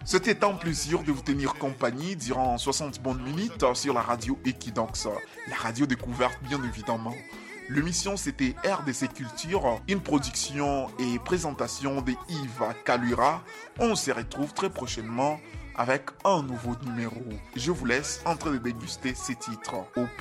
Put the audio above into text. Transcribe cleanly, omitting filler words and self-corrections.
C'était un plaisir de vous tenir compagnie durant 60 bonnes minutes sur la radio Equidox, la radio découverte bien évidemment. L'émission c'était RDC Culture, une production et présentation de Yves Kalura. On se retrouve très prochainement avec un nouveau numéro. Je vous laisse en train de déguster ces titres. Au